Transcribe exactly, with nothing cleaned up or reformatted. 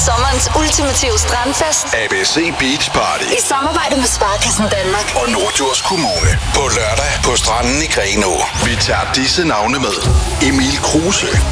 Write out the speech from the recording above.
sommerens ultimative strandfest. A B C Beach Party. I samarbejde med Sparkassen Danmark. Og Norddjurs Kommune. På lørdag på stranden i Grenå. Vi tager disse navne med. Emil Kruse,